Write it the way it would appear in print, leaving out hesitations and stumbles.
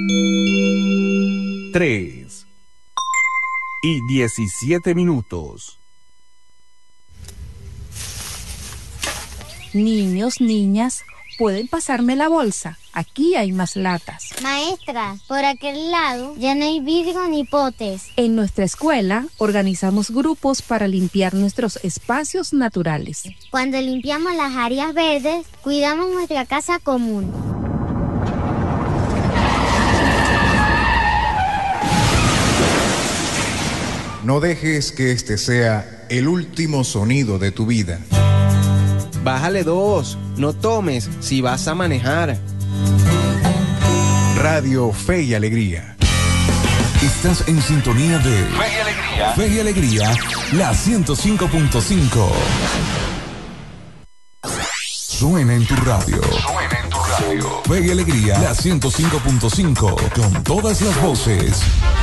3:17. Niños, niñas, ¿pueden pasarme la bolsa? Aquí hay más latas. Maestra, por aquel lado ya no hay vidrio ni potes. En nuestra escuela organizamos grupos para limpiar nuestros espacios naturales. Cuando limpiamos las áreas verdes, cuidamos nuestra casa común. No dejes que este sea el último sonido de tu vida. Bájale 2, no tomes si vas a manejar. Radio Fe y Alegría. Estás en sintonía de Fe y Alegría. Fe y Alegría, la 105.5. Suena en tu radio. Suena en tu radio. Fe y Alegría, la 105.5. Con todas las voces.